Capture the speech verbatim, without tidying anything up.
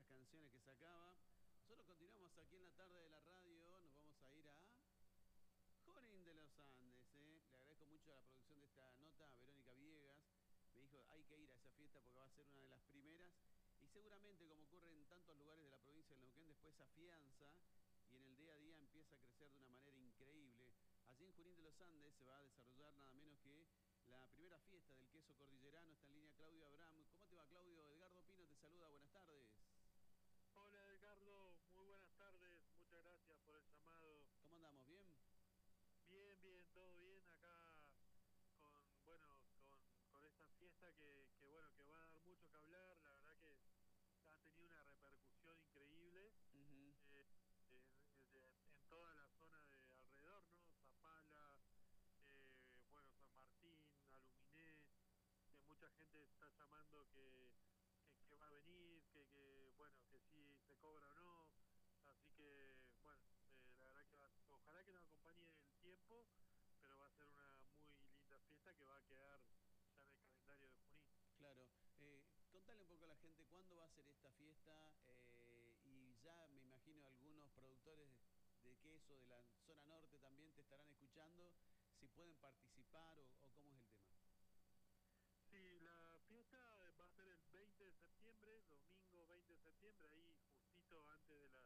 estas canciones que sacaba. Nosotros continuamos aquí en la tarde de la radio, nos vamos a ir a Junín de los Andes. ¿eh? Le agradezco mucho a la producción de esta nota, a Verónica Villegas. Me dijo, hay que ir a esa fiesta porque va a ser una de las primeras. Y seguramente, como ocurre en tantos lugares de la provincia de Neuquén, después se afianza y en el día a día empieza a crecer de una manera increíble. Allí en Junín de los Andes se va a desarrollar nada menos que la primera fiesta del queso cordillerano. Está en línea Claudio Abraham. ¿Cómo te va, Claudio? Edgardo Pino te saluda, buenas tardes. Hola Edgardo, muy buenas tardes, muchas gracias por el llamado. ¿Cómo andamos? ¿Bien? Bien, bien, todo bien acá con, bueno, con, con esta fiesta que, que, bueno, que va a dar mucho que hablar. La verdad que ha tenido una repercusión increíble Uh-huh. eh, en, en- en toda la zona de alrededor, ¿no? Zapala, eh, bueno, San Martín, Aluminé, que mucha gente está llamando que, que, que va a venir, que, que, bueno, que si se cobra o no. Así que, bueno, eh, la verdad que va, ojalá que nos acompañe el tiempo, pero va a ser una muy linda fiesta que va a quedar ya en el calendario de Junín. Claro. Eh, contale un poco a la gente cuándo va a ser esta fiesta eh, y ya me imagino algunos productores de, de queso de la zona norte también te estarán escuchando, si pueden participar o, o cómo es el tema. Sí, la fiesta va a ser el veinte de septiembre, domingo veinte de septiembre, ahí justito antes de, la,